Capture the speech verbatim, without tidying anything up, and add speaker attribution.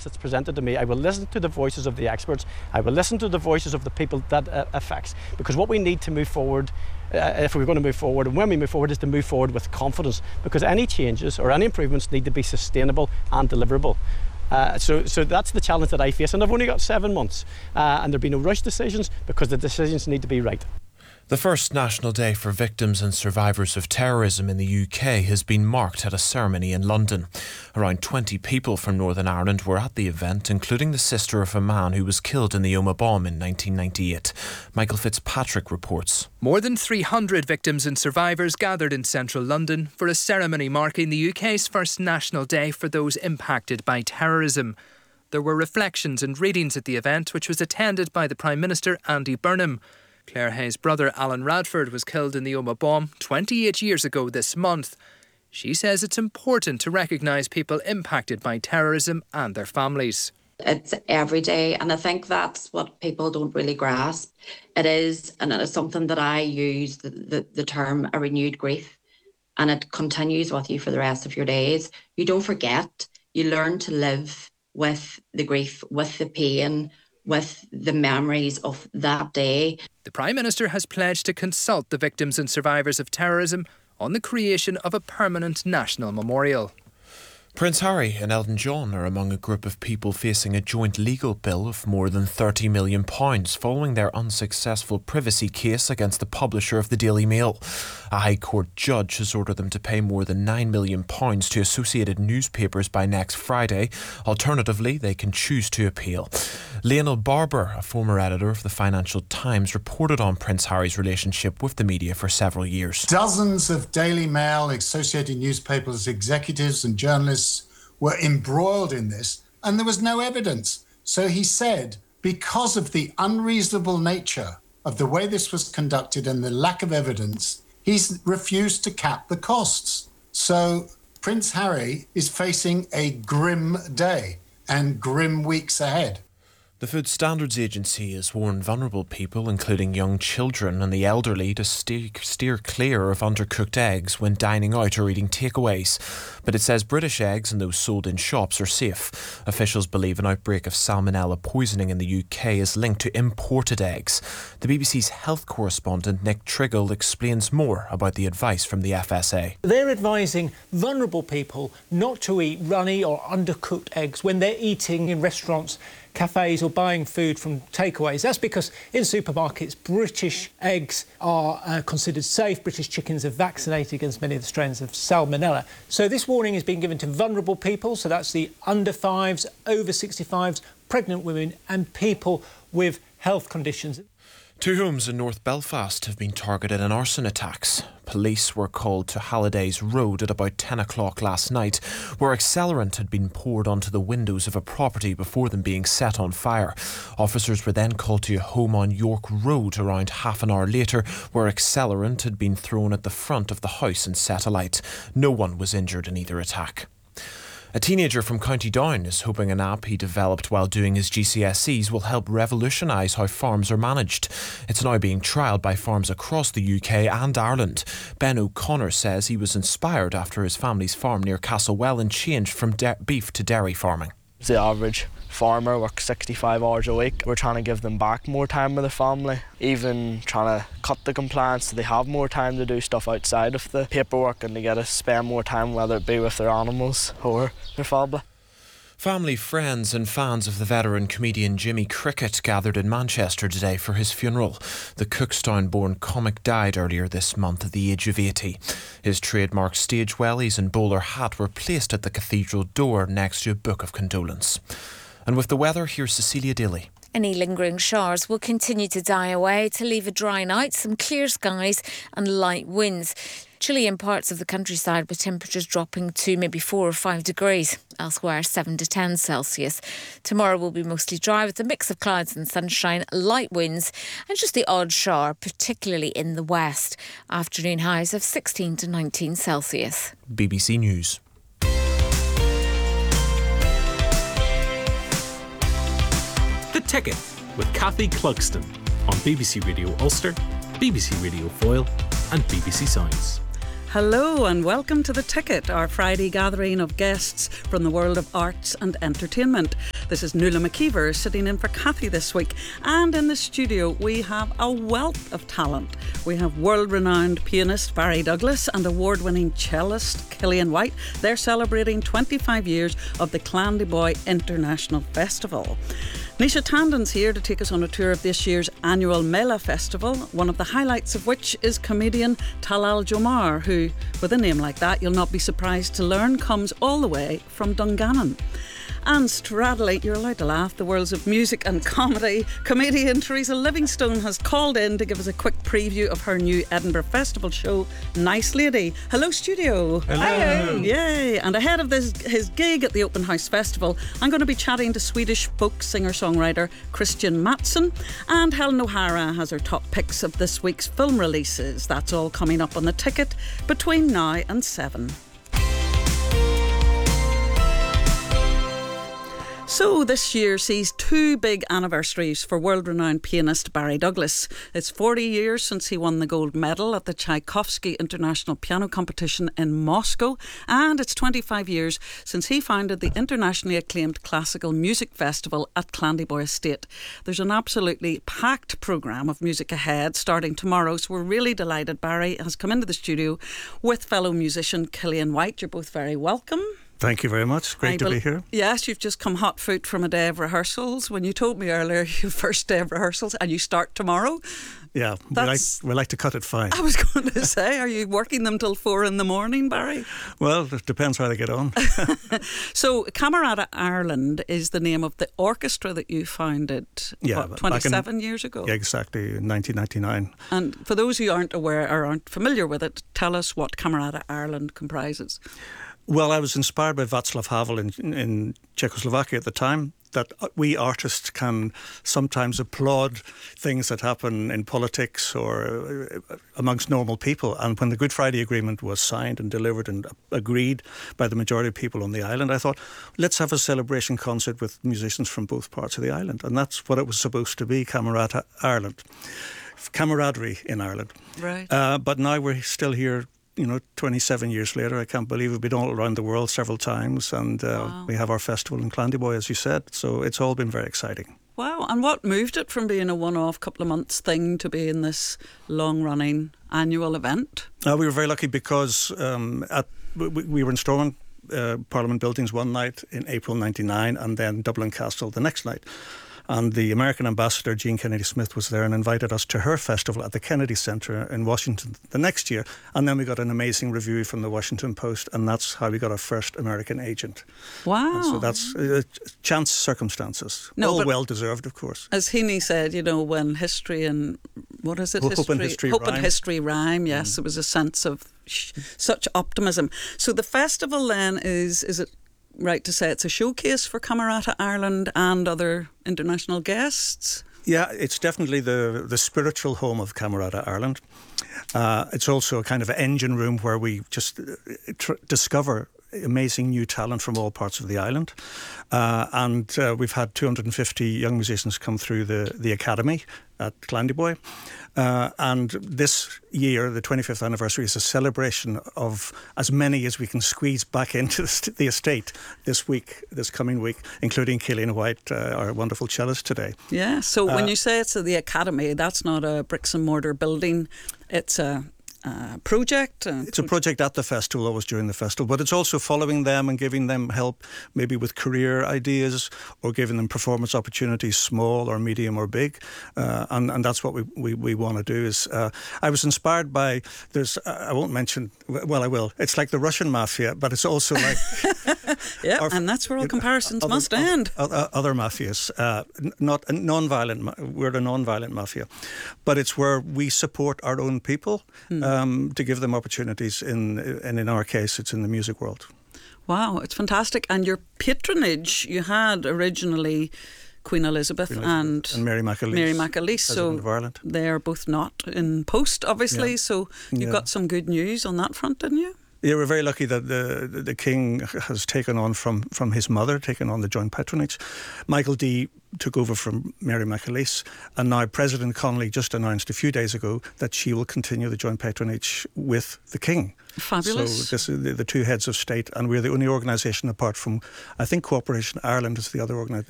Speaker 1: evidence that's presented to me, I will listen to the voices of the experts, I will listen to the voices of the people that uh, affects, because what we need to move forward, uh, if we're going to move forward, and when we move forward, is to move forward with confidence, because any changes or any improvements need to be sustainable and deliverable. Uh, so, so that's the challenge that I face, and I've only got seven months, uh, and there'll be no rush decisions, because the decisions need to be right.
Speaker 2: The first National Day for Victims and Survivors of Terrorism in the U K has been marked at a ceremony in London. Around twenty people from Northern Ireland were at the event, including the sister of a man who was killed in the Omagh bomb in nineteen ninety-eight. Michael Fitzpatrick reports.
Speaker 3: More than three hundred victims and survivors gathered in central London for a ceremony marking the U K's first National Day for those impacted by terrorism. There were reflections and readings at the event, which was attended by the Prime Minister Andy Burnham. Claire Hayes' brother Alan Radford was killed in the Omagh bomb twenty-eight years ago this month. She says it's important to recognise people impacted by terrorism and their families.
Speaker 4: It's every day, and I think that's what people don't really grasp. It is, and it is something that I use, the, the, the term a renewed grief, and it continues with you for the rest of your days. You don't forget, you learn to live with the grief, with the pain, with the memories of that day.
Speaker 3: The Prime Minister has pledged to consult the victims and survivors of terrorism on the creation of a permanent national memorial.
Speaker 2: Prince Harry and Elton John are among a group of people facing a joint legal bill of more than thirty million pounds following their unsuccessful privacy case against the publisher of the Daily Mail. A High Court judge has ordered them to pay more than nine million pounds to Associated Newspapers by next Friday. Alternatively, they can choose to appeal. Lionel Barber, a former editor of the Financial Times, reported on Prince Harry's relationship with the media for several years.
Speaker 5: Dozens of Daily Mail, Associated Newspapers executives and journalists were embroiled in this, and there was no evidence. So he said, because of the unreasonable nature of the way this was conducted and the lack of evidence, he's refused to cap the costs. So Prince Harry is facing a grim day and grim weeks ahead.
Speaker 2: The Food Standards Agency has warned vulnerable people, including young children and the elderly, to steer, steer clear of undercooked eggs when dining out or eating takeaways. But it says British eggs and those sold in shops are safe. Officials believe an outbreak of salmonella poisoning in the U K is linked to imported eggs. The B B C's health correspondent Nick Triggle explains more about the advice from the F S A.
Speaker 6: They're advising vulnerable people not to eat runny or undercooked eggs when they're eating in restaurants, cafes or buying food from takeaways. That's because in supermarkets, British eggs are uh, considered safe. British chickens are vaccinated against many of the strains of salmonella. So this warning is being given to vulnerable people, so that's the under fives, over sixty-fives, pregnant women and people with health conditions.
Speaker 2: Two homes in North Belfast have been targeted in arson attacks. Police were called to Hallidays Road at about ten o'clock last night, where accelerant had been poured onto the windows of a property before them being set on fire. Officers were then called to a home on York Road around half an hour later, where accelerant had been thrown at the front of the house and set alight. No one was injured in either attack. A teenager from County Down is hoping an app he developed while doing his G C S Es will help revolutionise how farms are managed. It's now being trialled by farms across the U K and Ireland. Ben O'Connor says he was inspired after his family's farm near Castlewellan changed from de- beef to dairy farming.
Speaker 7: The average farmer works sixty-five hours a week. We're trying to give them back more time with their family, even trying to cut the compliance so they have more time to do stuff outside of the paperwork and to get to spend more time, whether it be with their animals or their family.
Speaker 2: Family, friends and fans of the veteran comedian Jimmy Cricket gathered in Manchester today for his funeral. The Cookstown-born comic died earlier this month at the age of eighty. His trademark stage wellies and bowler hat were placed at the cathedral door next to a book of condolence. And with the weather, here's Cecilia Daly.
Speaker 8: Any lingering showers will continue to die away to leave a dry night, some clear skies and light winds. Chilly in parts of the countryside with temperatures dropping to maybe four or five degrees. Elsewhere, seven to ten Celsius. Tomorrow will be mostly dry with a mix of clouds and sunshine, light winds and just the odd shower, particularly in the west. Afternoon highs of sixteen to nineteen Celsius.
Speaker 2: B B C News.
Speaker 9: The Ticket with Kathy Clugston on B B C Radio Ulster, B B C Radio Foyle and B B C Sounds.
Speaker 10: Hello and welcome to The Ticket, our Friday gathering of guests from the world of arts and entertainment. This is Nuala McKeever sitting in for Kathy this week. And in the studio, we have a wealth of talent. We have world-renowned pianist Barry Douglas and award-winning cellist Killian White. They're celebrating twenty-five years of the Clandeboy International Festival. Nisha Tandon's here to take us on a tour of this year's annual Mela Festival, one of the highlights of which is comedian Talal Jomar, who, with a name like that, you'll not be surprised to learn, comes all the way from Dungannon. And straddling, you're allowed to laugh, the worlds of music and comedy, comedian Teresa Livingstone has called in to give us a quick preview of her new Edinburgh Festival show, Nice Lady. Hello, studio.
Speaker 11: Hello.
Speaker 10: Yay. And ahead of this, his gig at the Open House Festival, I'm going to be chatting to Swedish folk singer-songwriter Christian Mattsson, and Helen O'Hara has her top picks of this week's film releases. That's all coming up on The Ticket between now and seven. So this year sees two big anniversaries for world-renowned pianist Barry Douglas. It's forty years since he won the gold medal at the Tchaikovsky International Piano Competition in Moscow, and it's twenty-five years since he founded the internationally acclaimed classical music festival at Clandeboy Estate. There's an absolutely packed programme of music ahead starting tomorrow, so we're really delighted Barry has come into the studio with fellow musician Killian White. You're both very welcome.
Speaker 11: Thank you very much. Great I to be here.
Speaker 10: Yes, you've just come hot foot from a day of rehearsals. When you told me earlier your first day of rehearsals and you start tomorrow.
Speaker 11: Yeah, we like, we like to cut it fine.
Speaker 10: I was going to say, are you working them till four in the morning, Barry?
Speaker 11: Well, it depends how they get on.
Speaker 10: So, Camerata Ireland is the name of the orchestra that you founded
Speaker 11: yeah,
Speaker 10: what, twenty-seven
Speaker 11: in,
Speaker 10: years ago?
Speaker 11: Yeah, exactly, in nineteen ninety-nine.
Speaker 10: And for those who aren't aware or aren't familiar with it, tell us what Camerata Ireland comprises.
Speaker 11: Well, I was inspired by Václav Havel in, in Czechoslovakia at the time, that we artists can sometimes applaud things that happen in politics or amongst normal people. And when the Good Friday Agreement was signed and delivered and agreed by the majority of people on the island, I thought, let's have a celebration concert with musicians from both parts of the island. And that's what it was supposed to be, Camerata Ireland. Camaraderie in Ireland.
Speaker 10: Right.
Speaker 11: Uh, but now we're still here, you know, twenty-seven years later. I can't believe we've been all around the world several times, and uh, wow. we have our festival in Clandeboy, as you said. So it's all been very exciting.
Speaker 10: Wow. And what moved it from being a one-off couple of months thing to being this long-running annual event?
Speaker 11: Uh, we were very lucky because um, at, we, we were in Stormont uh, Parliament buildings one night in April ninety-nine, and then Dublin Castle the next night. And the American ambassador, Jean Kennedy Smith, was there and invited us to her festival at the Kennedy Center in Washington the next year. And then we got an amazing review from the Washington Post, and that's how we got our first American agent.
Speaker 10: Wow.
Speaker 11: And so that's uh, chance circumstances.
Speaker 10: No,
Speaker 11: all well-deserved, of course.
Speaker 10: As Heaney said, you know, when history and, what is it?
Speaker 11: Hope
Speaker 10: history,
Speaker 11: and history
Speaker 10: Hope
Speaker 11: rhyme.
Speaker 10: and history rhyme, yes. Mm. There was a sense of sh- such optimism. So the festival then is, is it right to say it's a showcase for Camerata Ireland and other international guests?
Speaker 11: Yeah, it's definitely the the spiritual home of Camerata Ireland. Uh, it's also a kind of engine room where we just tr- discover amazing new talent from all parts of the island. Uh, and uh, we've had two hundred fifty young musicians come through the, the academy at Clandeboy. Uh, and this year, the twenty-fifth anniversary, is a celebration of as many as we can squeeze back into the, the estate this week, this coming week, including Killian White, uh, our wonderful cellist today.
Speaker 10: Yeah, so
Speaker 11: uh,
Speaker 10: when you say it's the academy, that's not a bricks and mortar building, it's a Uh, project? Uh,
Speaker 11: it's a project at the festival, always during the festival, but it's also following them and giving them help maybe with career ideas or giving them performance opportunities, small or medium or big. Uh, and, and that's what we, we, we want to do. Is uh, I was inspired by, there's, uh, I won't mention, well, I will. It's like the Russian mafia, but it's also like...
Speaker 10: yeah,
Speaker 11: our,
Speaker 10: and that's where all comparisons
Speaker 11: other,
Speaker 10: must
Speaker 11: other,
Speaker 10: end.
Speaker 11: Other, other mafias, uh, not non-violent, we're a non-violent mafia, but it's where we support our own people. Hmm. Uh, Um, to give them opportunities in, and in our case, it's in the music world.
Speaker 10: Wow, it's fantastic. And your patronage, you had originally Queen Elizabeth,
Speaker 11: Queen Elizabeth
Speaker 10: and,
Speaker 11: and Mary McAleese.
Speaker 10: Mary McAleese, so they're both not in post, obviously. Yeah. So you yeah. got some good news on that front, didn't you?
Speaker 11: Yeah, we're very lucky that the the King has taken on from, from his mother, taken on the joint patronage. Michael D took over from Mary McAleese, and now President Connolly just announced a few days ago that she will continue the joint patronage with the King.
Speaker 10: Fabulous.
Speaker 11: So this is the, the two heads of state, and we're the only organisation apart from, I think Cooperation Ireland is the other organisation.